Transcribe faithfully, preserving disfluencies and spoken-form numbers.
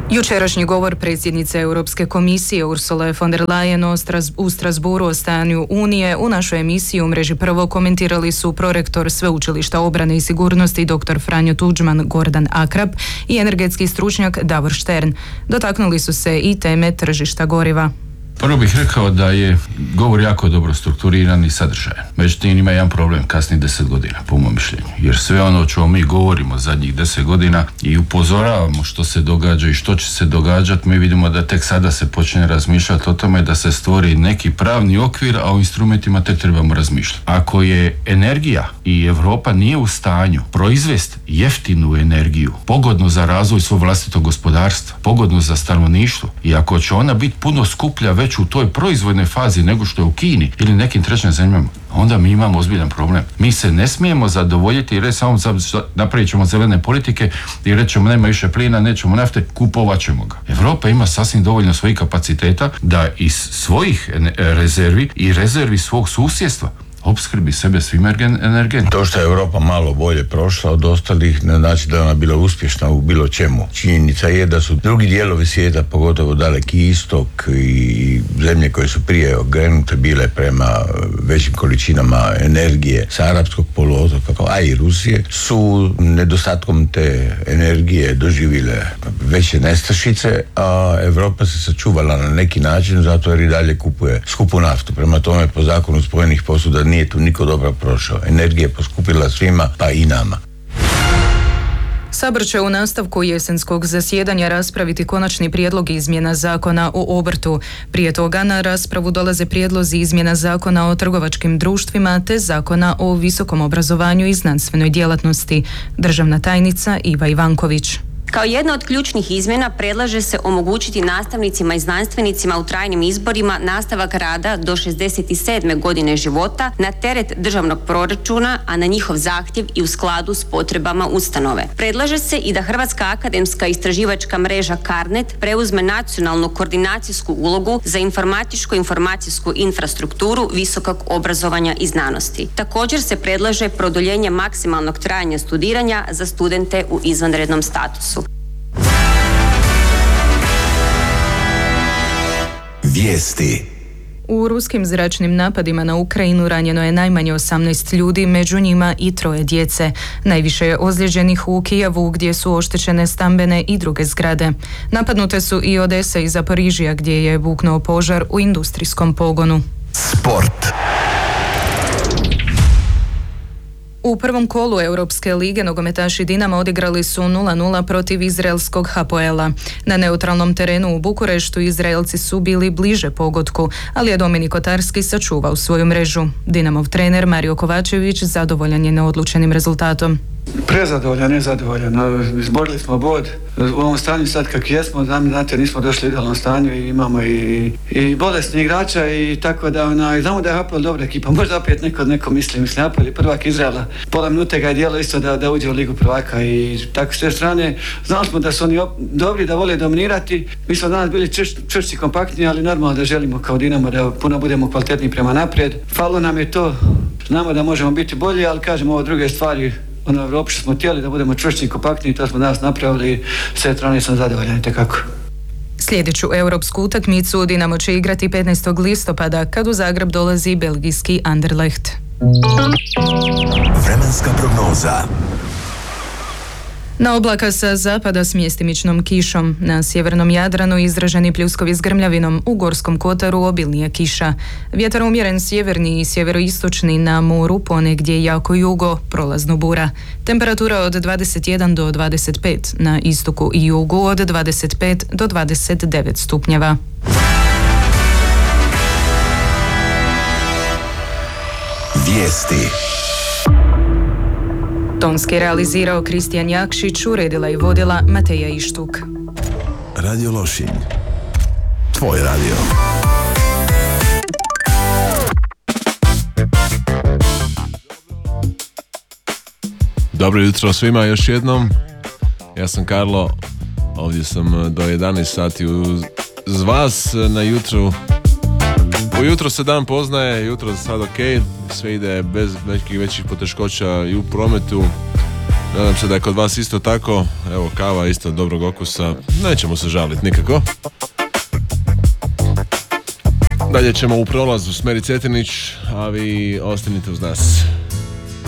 Jučerašnji govor predsjednice Europske komisije Ursule von der Leyen u Strasbourgu o stanju Unije u našoj emisiji u mreži Prvo komentirali su prorektor Sveučilišta obrane i sigurnosti dr. Franjo Tuđman Gordan Akrap i energetski stručnjak Davor Štern. Dotaknuli su se i teme tržišta goriva. Prvo bih rekao da je govor jako dobro strukturiran i sadržajan. Međutim, ima jedan problem kasnije deset godina, po mom mišljenju. Jer sve ono o čemu mi govorimo zadnjih deset godina i upozoravamo što se događa i što će se događati, mi vidimo da tek sada se počne razmišljati o tome da se stvori neki pravni okvir, a o instrumentima tek trebamo razmišljati. Ako je energija i Europa nije u stanju proizvesti jeftinu energiju, pogodnu za razvoj svog vlastitog gospodarstva, pogodnu za stanovništvo, i ako će ona biti puno skuplja već u toj proizvodnoj fazi nego što je u Kini ili nekim trećim zemljama, onda mi imamo ozbiljan problem. Mi se ne smijemo zadovoljiti i reći samo napravit ćemo zelene politike i reći ćemo nema više plina, nećemo nafte, kupovat ćemo ga. Europa ima sasvim dovoljno svojih kapaciteta da iz svojih rezervi i rezervi svog susjedstva opskrbi sebe svim energentima. To što je Europa malo bolje prošla od ostalih ne znači da je ona bila uspješna u bilo čemu. Činjenica je da su drugi dijelovi svijeta, pogotovo Daleki istok i zemlje koje su prije okrenute bile prema većim količinama energije sa arapskog poluotoka, a i Rusije, su nedostatkom te energije doživjele veće nestašice, a Europa se sačuvala na neki način zato jer i dalje kupuje skupu naftu. Prema tome, po zakonu spojenih posuda nije tu niko dobro prošao. Energija je poskupila svima, pa i nama. Sabor će u nastavku jesenskog zasjedanja raspraviti konačni prijedlog izmjena zakona o obrtu. Prije toga na raspravu dolaze prijedlozi izmjena zakona o trgovačkim društvima te zakona o visokom obrazovanju i znanstvenoj djelatnosti. Državna tajnica Iva Ivanković. Kao jedna od ključnih izmjena predlaže se omogućiti nastavnicima i znanstvenicima u trajnim izborima nastavak rada do šezdeset sedme godine života na teret državnog proračuna, a na njihov zahtjev i u skladu s potrebama ustanove. Predlaže se i da Hrvatska akademska istraživačka mreža Carnet preuzme nacionalnu koordinacijsku ulogu za informatičko-informacijsku infrastrukturu visokog obrazovanja i znanosti. Također se predlaže produljenje maksimalnog trajanja studiranja za studente u izvanrednom statusu. Vijesti. U ruskim zračnim napadima na Ukrajinu ranjeno je najmanje osamnaest ljudi, među njima i troje djece. Najviše je ozlijeđenih u Kijevu, gdje su oštećene stambene i druge zgrade. Napadnute su i Odesa i Zaporižija, gdje je buknuo požar u industrijskom pogonu. Sport. U prvom kolu Europske lige nogometaši Dinama odigrali su nula nula protiv izraelskog Hapoela. Na neutralnom terenu u Bukureštu Izraelci su bili bliže pogodku, ali je Dominik Otarski sačuvao svoju mrežu. Dinamov trener Mario Kovačević zadovoljan je neodlučenim rezultatom. Prezadovoljan, nezadovoljan. Izborili smo bod. U ovom stanju sad kak jesmo, znate, nismo došli u idealnom stanju i imamo i, i bolesni igrača i tako da ona, znamo da je Hapoel dobra ekipa. Možda opet neko, neko misli, mislim, Hapoel je prvak Izraela. Pola minute ga je dijelo isto da, da uđe u ligu prvaka i tako s te strane znali smo da su oni op- dobri, da vole dominirati. Mi smo danas bili čvršći, čvršći kompaktni, ali normalno da želimo kao Dinamo da puno budemo kvalitetni prema naprijed. Falo nam je to, znamo da možemo biti bolji, ali kažemo ovo druge stvari. Ono, u Evropi smo htjeli da budemo čvršći i kompaktni, to smo danas napravili, s te strane sam zadovoljan tekako. Sljedeću europsku utakmicu Dinamo će igrati petnaestog listopada kad u Zagreb dolazi belgijski Anderlecht. Vremenska prognoza. Na oblaka sa zapada s mjestimičnom kišom. Na sjevernom Jadranu izraženi pljuskovi s grmljavinom, u Gorskom kotaru obilnija kiša. Vjetar umjeren sjeverni i sjeveroistočni, na moru ponegdje jako jugo, prolazno bura. Temperatura od dvadeset jedan do dvadeset pet, na istoku i jugu od dvadeset pet do dvadeset devet stupnjeva. Vijesti. Tonski realizirao Kristijan Jakšić, uredila i vodila Mateja Ištuk. Radio Lošinj. Tvoj radio. Dobro jutro svima još jednom. Ja sam Karlo. Ovdje sam do jedanaest sati uz vas na jutru. Ujutro se dan poznaje, jutro je sad ok, sve ide bez većih većih poteškoća i u prometu. Nadam se da je kod vas isto tako. Evo, kava isto dobrog okusa. Nećemo se žaliti nikako. Dalje ćemo u prolazu s Meri Cetinić, a vi ostanite uz nas.